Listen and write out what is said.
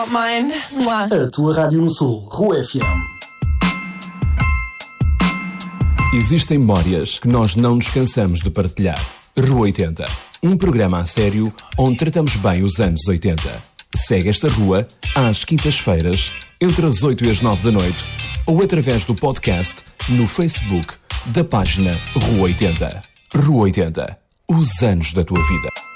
mine. A tua rádio no Sul, Rua FM. Existem memórias que nós não nos cansamos de partilhar. Rua 80. Um programa a sério onde tratamos bem os anos 80. Segue esta rua às quintas-feiras, entre as 8 e as 9 da noite, ou através do podcast no Facebook da página Rua 80. Rua 80. Os anos da tua vida.